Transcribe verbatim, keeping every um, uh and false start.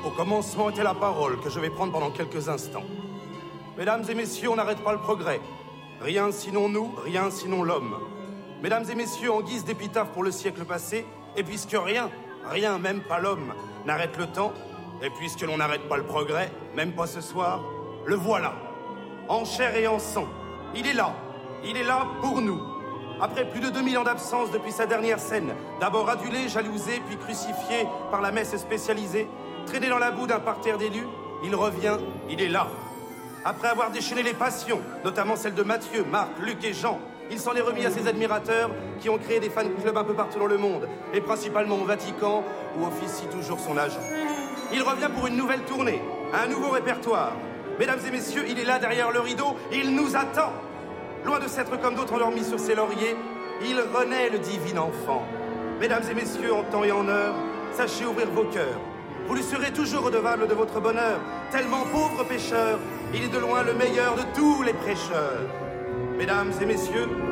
Au commencement était la parole que je vais prendre pendant quelques instants. Mesdames et messieurs, on n'arrête pas le progrès. Rien sinon nous, rien sinon l'homme. Mesdames et messieurs, en guise d'épitaphe pour le siècle passé, et puisque rien, rien, même pas l'homme, n'arrête le temps, et puisque l'on n'arrête pas le progrès, même pas ce soir, le voilà. En chair et en sang. Il est là. Il est là pour nous. Après plus de deux mille ans d'absence depuis sa dernière scène, d'abord adulé, jalousé, puis crucifié par la messe spécialisée, traîné dans la boue d'un parterre d'élus, il revient, il est là. Après avoir déchaîné les passions, notamment celles de Matthieu, Marc, Luc et Jean, il s'en est remis à ses admirateurs qui ont créé des fan clubs un peu partout dans le monde, et principalement au Vatican, où officie toujours son agent. Il revient pour une nouvelle tournée, un nouveau répertoire. Mesdames et messieurs, il est là derrière le rideau, il nous attend. Loin de s'être comme d'autres endormis sur ses lauriers, il renaît le divin enfant. Mesdames et messieurs, en temps et en heure, sachez ouvrir vos cœurs. Vous lui serez toujours redevable de votre bonheur. Tellement pauvre pécheur, il est de loin le meilleur de tous les prêcheurs. Mesdames et messieurs,